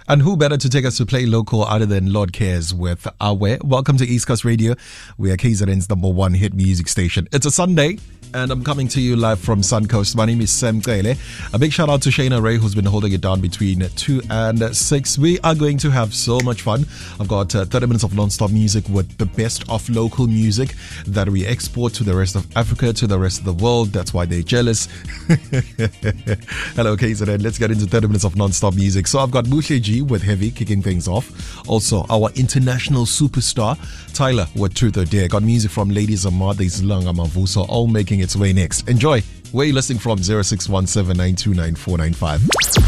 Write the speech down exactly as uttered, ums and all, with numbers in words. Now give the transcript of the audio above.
And who better to take us to play local other than Lord Cares with Awe? Welcome to East Coast Radio. We are K Z N's number one hit music station. It's a Sunday, and I'm coming to you live from Suncoast. My name is Sam Kele. A big shout out to Shayna Ray, who's been holding it down between two and six. We are going to have so much fun. I've got uh, thirty minutes of non-stop music with the best of local music that we export to the rest of Africa, to the rest of the world. That's why they're jealous. Hello, K Z N. Let's get into thirty minutes of non-stop music. So I've got Buhle G with Heavy kicking things off. Also, our international superstar, Tyler with Truth or Dare. Got music from Ladies Amada, Zlanga Mavuso, all making its way next. Enjoy. Where are you listening from? zero six one seven nine two nine four nine five.